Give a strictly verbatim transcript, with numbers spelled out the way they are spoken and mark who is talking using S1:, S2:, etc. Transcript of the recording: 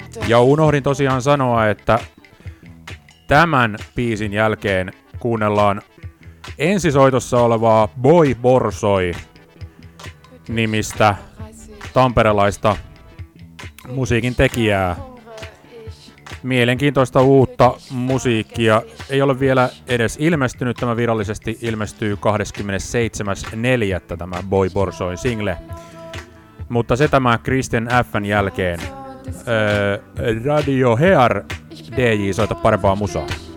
S1: Ja unohdin tosiaan sanoa, että tämän biisin jälkeen kuunnellaan ensisoitossa olevaa Boy Borsoi nimistä tamperelaista musiikin tekijää. Mielenkiintoista uutta musiikkia. Ei ole vielä edes ilmestynyt. Tämä virallisesti ilmestyy kahdeskymmenesseitsemäs neljättä tämä Boy Borsoin single. Mutta se tämä Christian F:n jälkeen. Öö, Radio Hear D J, soita parempaa musaa.